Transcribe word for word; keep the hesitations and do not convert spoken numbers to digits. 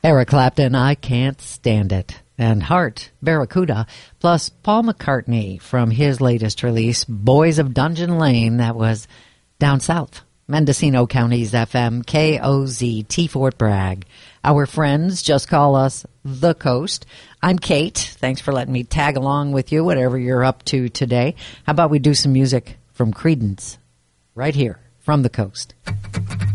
Eric Clapton, I Can't Stand It. And Heart, Barracuda, plus Paul McCartney from his latest release, Boys of Dungeon Lane, that was down south. Mendocino County's F M, K O Z, T. Fort Bragg. Our friends, just call us The Coast. I'm Kate. Thanks for letting me tag along with you, whatever you're up to today. How about we do some music from Creedence right here from The Coast?